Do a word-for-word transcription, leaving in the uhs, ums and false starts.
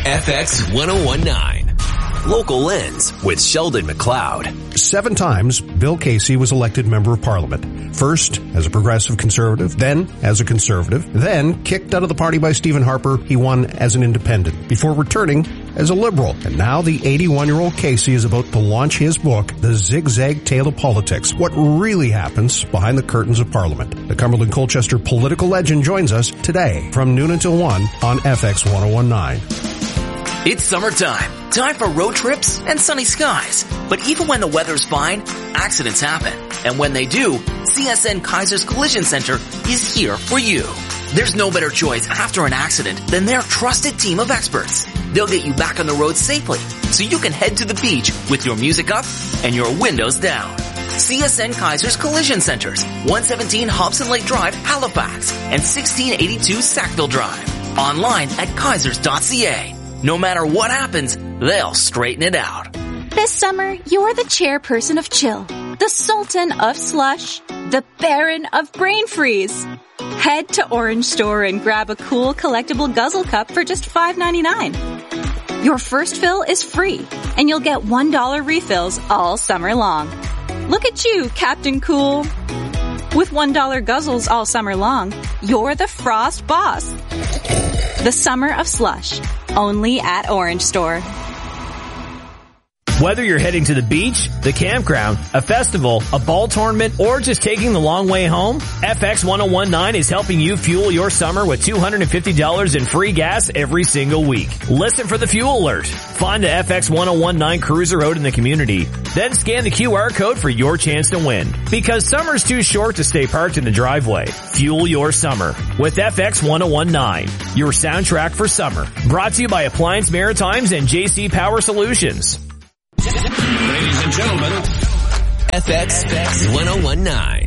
F X ten nineteen. Local Lens with Sheldon McLeod. Seven times, Bill Casey was elected member of parliament. First as a progressive conservative, then as a conservative, then kicked out of the party by Stephen Harper, he won as an independent, before returning as a liberal. And now the eighty-one-year-old Casey is about to launch his book, The Zigzag Tale of Politics, What Really Happens Behind the Curtains of Parliament. The Cumberland Colchester political legend joins us today from noon until one on F X ten nineteen. It's summertime. Time for road trips and sunny skies. But even when the weather's fine, accidents happen. And when they do, C S N Kaiser's Collision Center is here for you. There's no better choice after an accident than their trusted team of experts. They'll get you back on the road safely so you can head to the beach with your music up and your windows down. C S N Kaiser's Collision Centers, one seventeen Hobson Lake Drive, Halifax, and sixteen eighty-two Sackville Drive. Online at kaisers dot c a. No matter what happens, they'll straighten it out. This summer, you're the chairperson of chill, the sultan of slush, the baron of brain freeze. Head to Orange Store and grab a cool collectible guzzle cup for just five ninety-nine. Your first fill is free, and you'll get one dollar refills all summer long. Look at you, Captain Cool. With one dollar guzzles all summer long, you're the Frost Boss. The summer of slush. Only at Orange Store. Whether you're heading to the beach, the campground, a festival, a ball tournament, or just taking the long way home, F X ten nineteen is helping you fuel your summer with two hundred fifty dollars in free gas every single week. Listen for the fuel alert. Find the F X ten nineteen cruiser out in the community. Then scan the Q R code for your chance to win. Because summer's too short to stay parked in the driveway. Fuel your summer with F X ten nineteen, your soundtrack for summer. Brought to you by Appliance Maritimes and J C Power Solutions. Ladies and gentlemen, F X ten nineteen.